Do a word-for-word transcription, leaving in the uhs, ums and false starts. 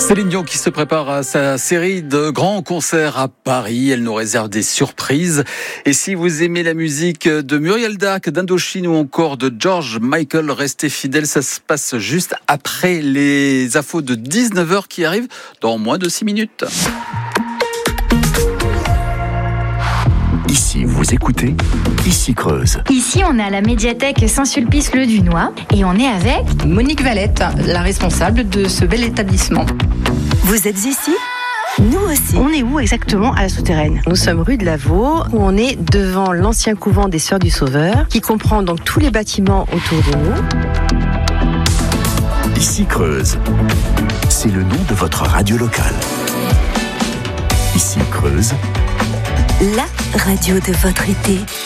Céline Dion qui se prépare à sa série de grands concerts à Paris. Elle nous réserve des surprises. Et si vous aimez la musique de Muriel Dac, d'Indochine ou encore de George Michael, restez fidèles. Ça se passe juste après les infos de dix-neuf heures qui arrivent dans moins de six minutes. Ici, vous écoutez Ici Creuse. Ici, on est à la médiathèque Saint-Sulpice-le-Dunois et on est avec Monique Valette, la responsable de ce bel établissement. Vous êtes ici ? Nous aussi. On est où exactement à la Souterraine ? Nous sommes rue de la Vaux, où on est devant l'ancien couvent des Sœurs du Sauveur, qui comprend donc tous les bâtiments autour de nous. Ici Creuse, c'est le nom de votre radio locale. Ici Creuse, la radio de votre été.